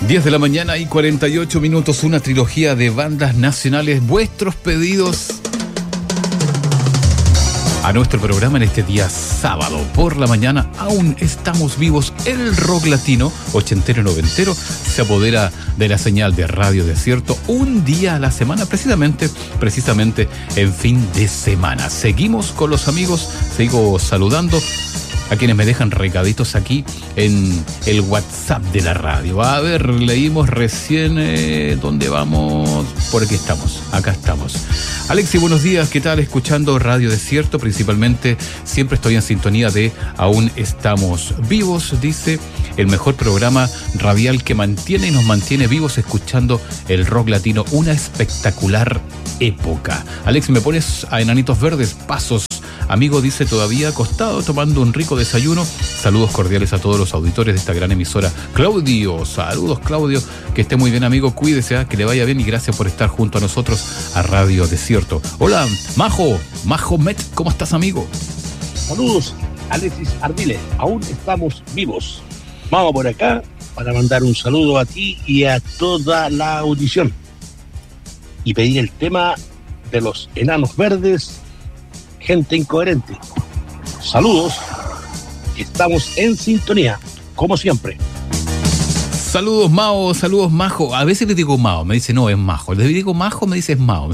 10 de la mañana y 48 minutos, una trilogía de bandas nacionales. Vuestros pedidos a nuestro programa en este día sábado por la mañana. Aún estamos vivos. El rock latino, ochentero y noventero, se apodera de la señal de Radio Desierto un día a la semana, precisamente en fin de semana. Seguimos con los amigos, sigo saludando a quienes me dejan recaditos aquí en el WhatsApp de la radio. A ver, leímos recién ¿dónde vamos? Por aquí estamos, acá estamos. Alexi, buenos días, ¿qué tal? Escuchando Radio Desierto, principalmente siempre estoy en sintonía de Aún Estamos Vivos, dice, el mejor programa radial que mantiene y nos mantiene vivos escuchando el rock latino, una espectacular época. Alexi, ¿me pones a Enanitos Verdes? Pasos. Amigo, dice, todavía acostado tomando un rico desayuno. Saludos cordiales a todos los auditores de esta gran emisora. Claudio, saludos Claudio, que esté muy bien amigo, cuídese, que le vaya bien y gracias por estar junto a nosotros a Radio Desierto. Hola, Majo Met, ¿cómo estás amigo? Saludos, Alexis Ardiles, aún estamos vivos. Vamos por acá para mandar un saludo a ti y a toda la audición y pedir el tema de los Enanos Verdes, Gente Incoherente. Saludos, estamos en sintonía, como siempre. Saludos Mao, saludos Majo. A veces le digo Mao, me dice no, es Majo. Le digo Majo, me dice es Mao.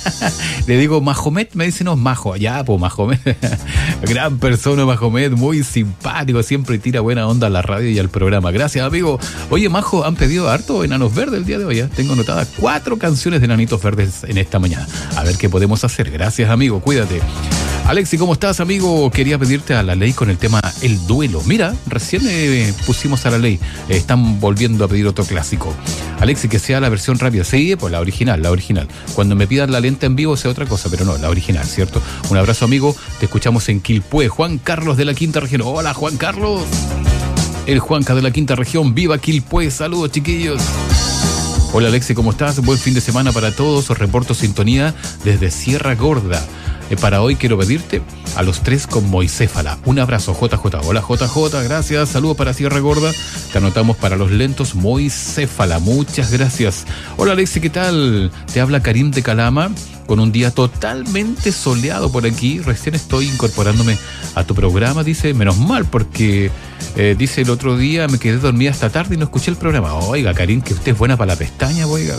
Le digo Mahomet, me dice no, es Majo. Ya, pues Mahomet. Gran persona Mahomet, muy simpático, siempre tira buena onda a la radio y al programa. Gracias, amigo. Oye, Majo, han pedido harto Enanos Verdes el día de hoy, ¿eh? Tengo anotadas 4 canciones de Enanitos Verdes en esta mañana. A ver qué podemos hacer. Gracias, amigo, cuídate. Alexi, ¿cómo estás, amigo? Quería pedirte a la ley con el tema El Duelo. Mira, recién pusimos a la ley. Están volviendo a pedir otro clásico. Alexi, que sea la versión rápida. Sí, pues la original. Cuando me pidan la lenta en vivo sea otra cosa, pero no, la original, ¿cierto? Un abrazo, amigo. Te escuchamos en Quilpué. Juan Carlos de la Quinta Región. Hola, Juan Carlos. El Juanca de la Quinta Región. ¡Viva Quilpué! Saludos, chiquillos. Hola, Alexi, ¿cómo estás? Buen fin de semana para todos. Os reporto sintonía desde Sierra Gorda. Para hoy quiero pedirte a los 3 con Moicéfala. Un abrazo, JJ. Hola, JJ, gracias. Saludos para Sierra Gorda. Te anotamos para los lentos Moicéfala. Muchas gracias. Hola, Alexi, ¿qué tal? Te habla Karim de Calama, con un día totalmente soleado por aquí. Recién estoy incorporándome a tu programa, dice. Menos mal, porque dice el otro día me quedé dormida hasta tarde y no escuché el programa. Oiga, Karim, que usted es buena para la pestaña, oiga.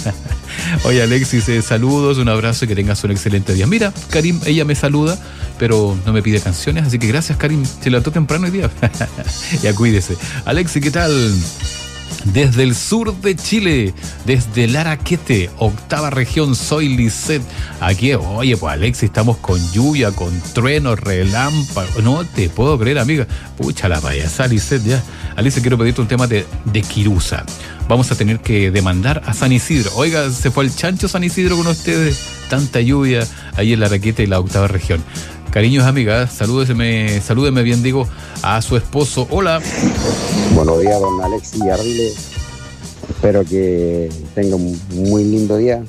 Oye, Alexis, saludos, un abrazo y que tengas un excelente día. Mira, Karim, ella me saluda, pero no me pide canciones, así que gracias, Karim. Se levantó temprano hoy día. Ya cuídese. Alexis, ¿qué tal? Desde el sur de Chile, desde Laraquete, 8ª región, soy Lisset. Aquí, oye, pues Alexis, estamos con lluvia, con truenos, relámpagos. No te puedo creer, amiga. Pucha la payasa, Lisset, ya. Alexis, quiero pedirte un tema de Quirusa. Vamos a tener que demandar a San Isidro. Oiga, se fue el chancho San Isidro con ustedes. Tanta lluvia ahí en Laraquete y la 8ª región. Cariños, amigas, salúdeme bien, digo, a su esposo. Hola. Buenos días, don Alexis Ardiles. Espero que tenga un muy lindo día,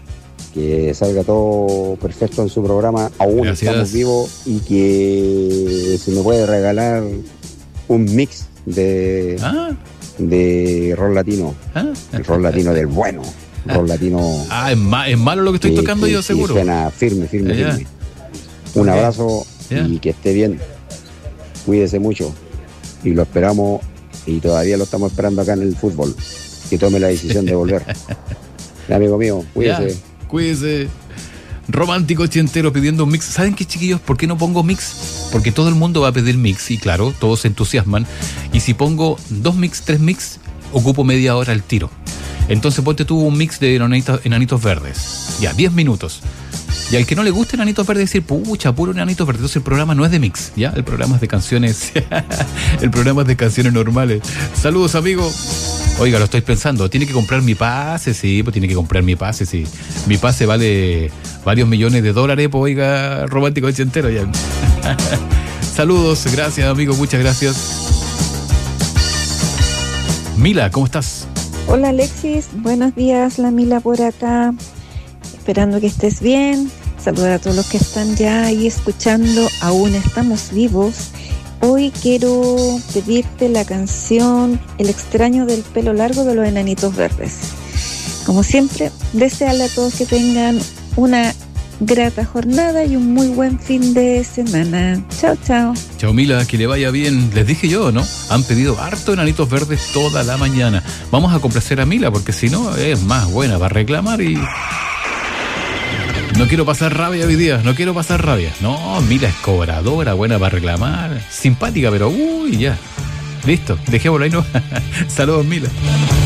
que salga todo perfecto en su programa. Aún Gracias. Estamos vivos, y que se me puede regalar un mix de rock latino. El rock latino del bueno. Rock latino. Es malo lo que estoy tocando yo, seguro. Suena firme. Un abrazo y que esté bien. Cuídese mucho. Y lo esperamos, y todavía lo estamos esperando acá en el fútbol. Que tome la decisión de volver. Amigo mío, cuídese. Cuídese. Romántico ochentero pidiendo un mix. ¿Saben qué, chiquillos? ¿Por qué no pongo mix? Porque todo el mundo va a pedir mix y claro, todos se entusiasman. Y si pongo 2 mix, 3 mix, ocupo media hora al tiro. Entonces ponte tú un mix de Enanitos Verdes. Ya, 10 minutos. Y al que no le guste Enanitos Verdes, decir, pucha, puro Enanitos Verdes. Entonces el programa no es de mix, ¿ya? El programa es de canciones. El programa es de canciones normales. Saludos, amigo. Oiga, lo estoy pensando. ¿Tiene que comprar mi pase? Sí, pues tiene que comprar mi pase, sí. Mi pase vale varios millones de dólares, pues oiga, romántico ochentero ya. Saludos, gracias, amigo, muchas gracias. Mila, ¿cómo estás? Hola, Alexis. Buenos días, la Mila por acá. Esperando que estés bien. Saludar a todos los que están ya ahí escuchando. Aún estamos vivos. Hoy quiero pedirte la canción El extraño del pelo largo de los Enanitos Verdes. Como siempre, desearle a todos que tengan una grata jornada y un muy buen fin de semana. Chao, chao. Chao, Mila, que le vaya bien. Les dije yo, ¿no? Han pedido harto Enanitos Verdes toda la mañana. Vamos a complacer a Mila, porque si no, es más buena para reclamar y... No quiero pasar rabia hoy día, no quiero pasar rabia. No, Mila es cobradora, buena para reclamar. Simpática, pero uy, ya. Listo, dejémoslo ahí, ¿no? Saludos, Mila.